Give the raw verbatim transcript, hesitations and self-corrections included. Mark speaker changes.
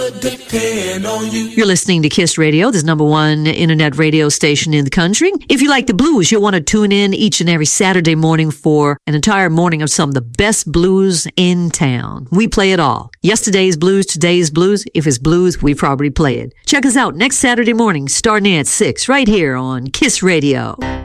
Speaker 1: Depend on you.
Speaker 2: You're listening to KISS Radio, the number one internet radio station in the country. If you like the blues, you'll want to tune in each and every Saturday morning for an entire morning of some of the best blues in town. We play it all. Yesterday's blues, today's blues. If it's blues, we probably play it. Check us out next Saturday morning starting at six right here on KISS Radio.